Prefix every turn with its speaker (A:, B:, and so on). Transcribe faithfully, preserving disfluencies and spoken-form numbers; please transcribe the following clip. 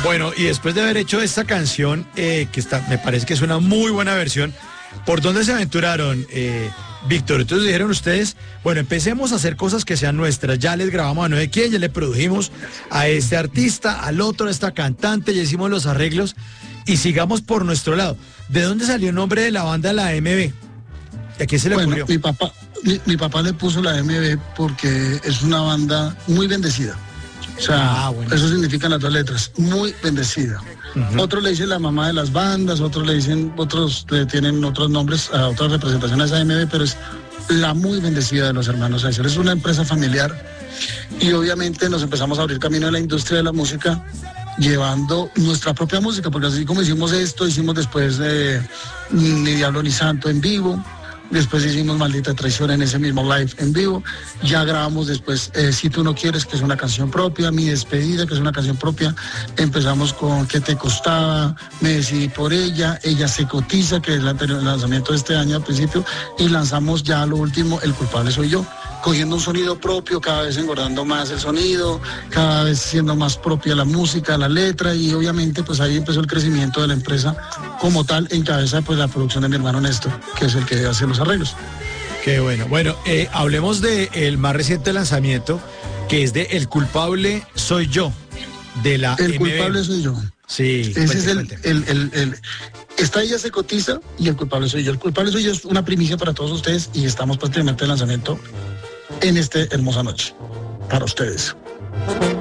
A: Bueno, y después de haber hecho esta canción, eh, que está, me parece que es una muy buena versión, ¿por dónde se aventuraron, eh, Víctor? Entonces dijeron ustedes, bueno, empecemos a hacer cosas que sean nuestras. Ya les grabamos a no sé quién, ya le produjimos a este artista, al otro, a esta cantante, ya hicimos los arreglos y sigamos por nuestro lado. ¿De dónde salió el nombre de la banda, la M B? ¿A quién se le
B: Bueno,
A: ocurrió?
B: mi papá, mi, mi papá le puso la M B porque es una banda muy bendecida. O sea,
A: Ah, bueno.
B: eso significan las dos letras, muy bendecida.
A: Ujú.
B: Otros le dicen la mamá de las bandas, otros le dicen, otros le tienen otros nombres, a otras representaciones a M B, pero es la muy bendecida de los hermanos Aizar. Es una empresa familiar y obviamente nos empezamos a abrir camino en la industria de la música, llevando nuestra propia música, porque así como hicimos esto, hicimos después de Ni Diablo ni Santo en vivo. Después hicimos Maldita Traición en ese mismo live en vivo. Ya grabamos después eh, Si Tú No Quieres, que es una canción propia. Mi Despedida, que es una canción propia. Empezamos con ¿Qué Te Costaba? Me Decidí Por Ella. Ella Se Cotiza, que es el anterior el lanzamiento de este año al principio. Y lanzamos ya lo último, El Culpable Soy Yo. Cogiendo un sonido propio, cada vez engordando más el sonido, cada vez siendo más propia la música, la letra, y obviamente pues ahí empezó el crecimiento de la empresa como tal, en cabeza pues la producción de mi hermano Néstor, que es el que hace los arreglos.
A: Qué bueno. Bueno, eh, hablemos del más reciente lanzamiento, que es de El Culpable Soy Yo, de la
B: El
A: M B.
B: culpable soy yo.
A: Sí.
B: Ese
A: cuente,
B: es el,
A: cuente.
B: el, el, el- Esta Ella Se Cotiza y El Culpable Soy Yo. El Culpable Soy Yo es una primicia para todos ustedes y estamos prácticamente en lanzamiento en esta hermosa noche para ustedes.